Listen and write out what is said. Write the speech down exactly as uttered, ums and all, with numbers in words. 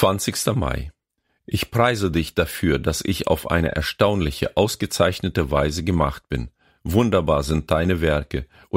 zwanzigster Mai. Ich preise dich dafür, dass ich auf eine erstaunliche, ausgezeichnete Weise gemacht bin. Wunderbar sind deine Werke,